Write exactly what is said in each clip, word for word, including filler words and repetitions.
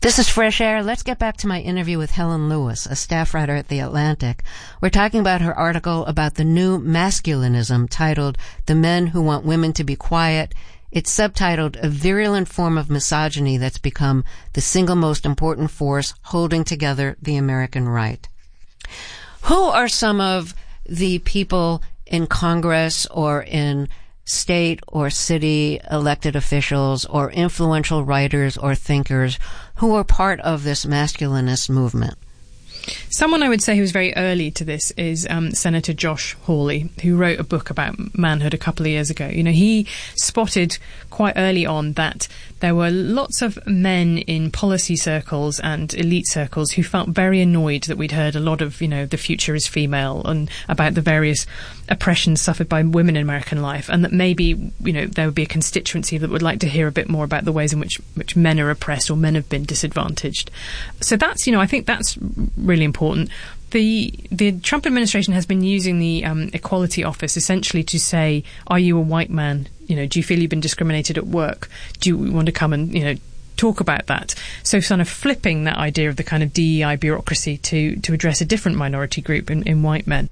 This is Fresh Air. Let's get back to my interview with Helen Lewis, a staff writer at The Atlantic. We're talking about her article about the new masculinism titled The Men Who Want Women to Be Quiet. It's subtitled A Virulent Form of Misogyny That's Become the Single Most Important Force Holding Together the American Right. Who are some of the people in Congress or in state or city elected officials or influential writers or thinkers who are part of this masculinist movement? Someone I would say who was very early to this is um, Senator Josh Hawley, who wrote a book about manhood a couple of years ago. You know, he spotted quite early on that there were lots of men in policy circles and elite circles who felt very annoyed that we'd heard a lot of, you know, the future is female and about the various oppressions suffered by women in American life, and that maybe, you know, there would be a constituency that would like to hear a bit more about the ways in which, which men are oppressed or men have been disadvantaged. So that's, you know, I think that's really important. The the Trump administration has been using the um, Equality Office essentially to say, are you a white man? You know, do you feel you've been discriminated at work? Do you want to come and, you know, talk about that? So sort of flipping that idea of the kind of D E I bureaucracy to, to address a different minority group in, in white men.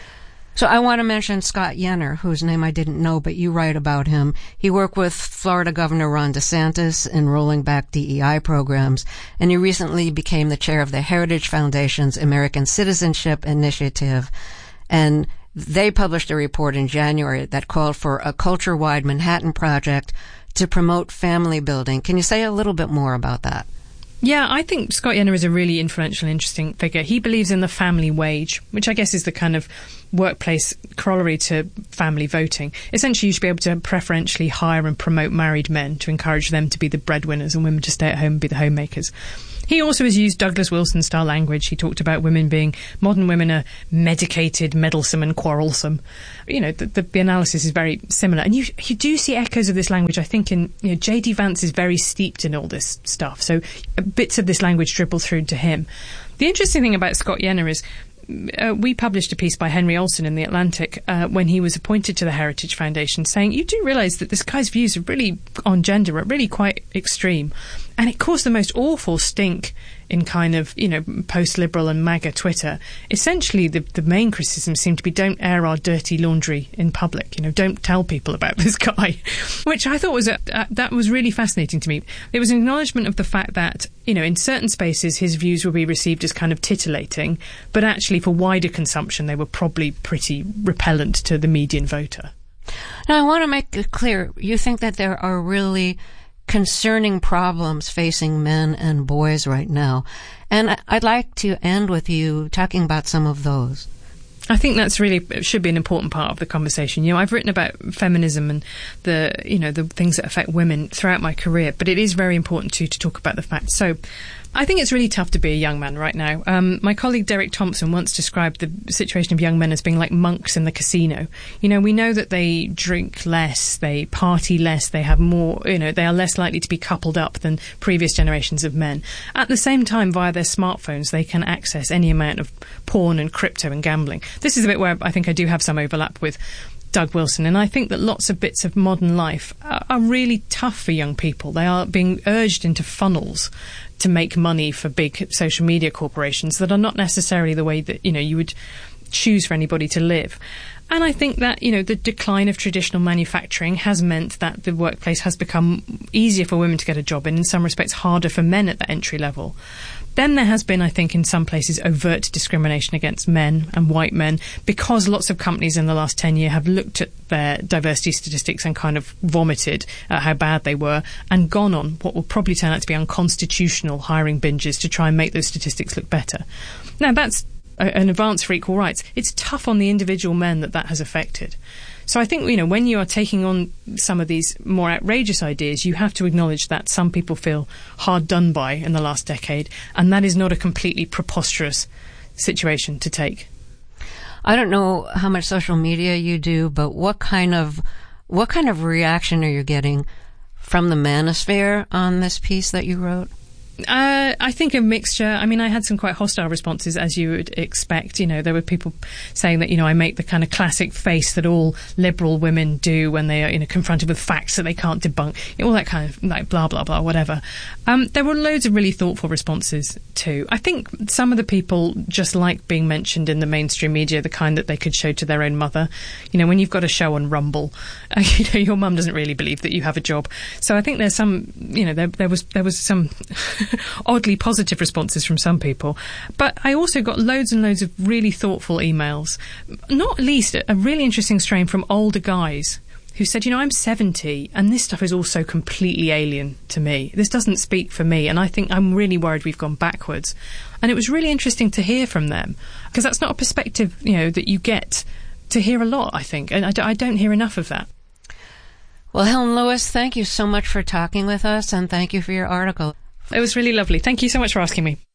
So I want to mention Scott Yenor, whose name I didn't know, but you write about him. He worked with Florida Governor Ron DeSantis in rolling back D E I programs, and he recently became the chair of the Heritage Foundation's American Citizenship Initiative. And they published a report in January that called for a culture-wide Manhattan Project to promote family building. Can you say a little bit more about that? Yeah, I think Scott Yenor is a really influential, interesting figure. He believes in the family wage, which I guess is the kind of workplace corollary to family voting. Essentially, you should be able to preferentially hire and promote married men to encourage them to be the breadwinners and women to stay at home and be the homemakers. He also has used Douglas Wilson-style language. He talked about women being, modern women are medicated, meddlesome and quarrelsome. You know, the, the, the analysis is very similar. And you you do see echoes of this language, I think, in, you know, J D Vance is very steeped in all this stuff. So bits of this language dribble through to him. The interesting thing about Scott Yenor is, Uh, we published a piece by Henry Olsen in The Atlantic uh, when he was appointed to the Heritage Foundation saying, you do realise that this guy's views are really on gender are really quite extreme. And it caused the most awful stink in kind of, you know, post-liberal and MAGA Twitter. Essentially, the, the main criticism seemed to be don't air our dirty laundry in public. You know, don't tell people about this guy, which I thought was a, uh, that was really fascinating to me. It was an acknowledgement of the fact that, you know, in certain spaces his views will be received as kind of titillating, but actually for wider consumption they were probably pretty repellent to the median voter. Now, I want to make it clear, you think that there are really concerning problems facing men and boys right now. And I'd like to end with you talking about some of those. I think that's really, it should be an important part of the conversation. You know, I've written about feminism and the, you know, the things that affect women throughout my career, but it is very important too to talk about the facts. So I think it's really tough to be a young man right now. Um, my colleague Derek Thompson once described the situation of young men as being like monks in the casino. You know, we know that they drink less, they party less, they have more, you know, they are less likely to be coupled up than previous generations of men. At the same time, via their smartphones, they can access any amount of porn and crypto and gambling. This is a bit where I think I do have some overlap with Doug Wilson, and I think that lots of bits of modern life are, are really tough for young people. They are being urged into funnels to make money for big social media corporations that are not necessarily the way that, you know, you would choose for anybody to live. And I think that, you know, the decline of traditional manufacturing has meant that the workplace has become easier for women to get a job in, in some respects harder for men at the entry level. Then there has been, I think, in some places, overt discrimination against men and white men because lots of companies in the last ten years have looked at their diversity statistics and kind of vomited at how bad they were and gone on what will probably turn out to be unconstitutional hiring binges to try and make those statistics look better. Now, that's a, an advance for equal rights. It's tough on the individual men that that has affected. So I think, you know, when you are taking on some of these more outrageous ideas, you have to acknowledge that some people feel hard done by in the last decade, and that is not a completely preposterous situation to take. I don't know how much social media you do, but what kind of what kind of reaction are you getting from the manosphere on this piece that you wrote? Uh, I think a mixture. I mean, I had some quite hostile responses, as you would expect. You know, there were people saying that, you know, I make the kind of classic face that all liberal women do when they are, you know, confronted with facts that they can't debunk. You know, all that kind of, like, blah, blah, blah, whatever. Um, there were loads of really thoughtful responses, too. I think some of the people just like being mentioned in the mainstream media, the kind that they could show to their own mother. You know, when you've got a show on Rumble, uh, you know, your mum doesn't really believe that you have a job. So I think there's some, you know, there, there was there was some oddly positive responses from some people. But I also got loads and loads of really thoughtful emails, not least a really interesting strain from older guys who said, you know, I'm seventy and this stuff is also completely alien to me. This doesn't speak for me, and I think I'm really worried we've gone backwards. And it was really interesting to hear from them, because that's not a perspective, you know, that you get to hear a lot, I think, and I, d- I don't hear enough of that. Well, Helen Lewis, thank you so much for talking with us, and thank you for your article. It was really lovely. Thank you so much for asking me.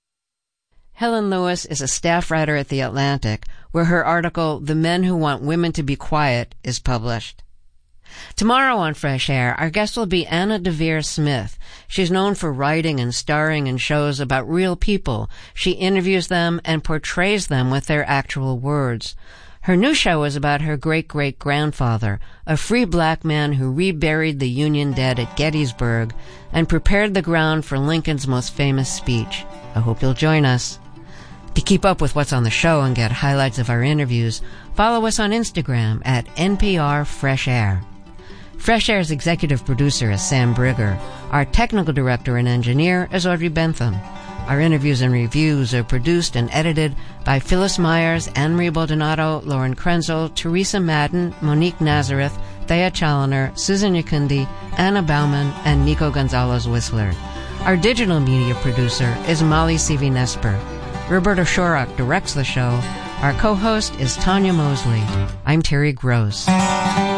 Helen Lewis is a staff writer at The Atlantic, where her article, The Men Who Want Women to Be Quiet, is published. Tomorrow on Fresh Air, our guest will be Anna Deavere Smith. She's known for writing and starring in shows about real people. She interviews them and portrays them with their actual words. Her new show is about her great-great-grandfather, a free black man who reburied the Union dead at Gettysburg and prepared the ground for Lincoln's most famous speech. I hope you'll join us. To keep up with what's on the show and get highlights of our interviews, follow us on Instagram at N P R Fresh Air. Fresh Air's executive producer is Sam Brigger. Our technical director and engineer is Audrey Bentham. Our interviews and reviews are produced and edited by Phyllis Myers, Anne-Marie Baldonado, Lauren Krenzel, Teresa Madden, Monique Nazareth, Thea Challoner, Susan Yakundi, Anna Bauman, and Nico Gonzalez-Whistler. Our digital media producer is Molly Seavy-Nesper. Roberta Shorak directs the show. Our co-host is Tanya Mosley. I'm Terry Gross.